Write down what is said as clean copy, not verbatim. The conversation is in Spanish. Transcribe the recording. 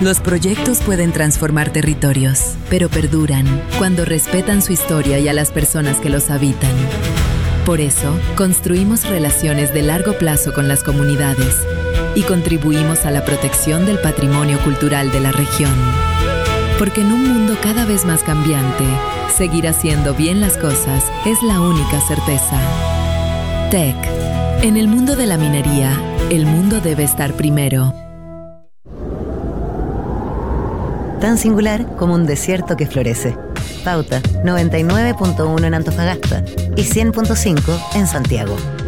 Los proyectos pueden transformar territorios, pero perduran cuando respetan su historia y a las personas que los habitan. Por eso, construimos relaciones de largo plazo con las comunidades y contribuimos a la protección del patrimonio cultural de la región. Porque en un mundo cada vez más cambiante, seguir haciendo bien las cosas es la única certeza. TEC. En el mundo de la minería, el mundo debe estar primero. Tan singular como un desierto que florece. Pauta 99.1 en Antofagasta y 100.5 en Santiago.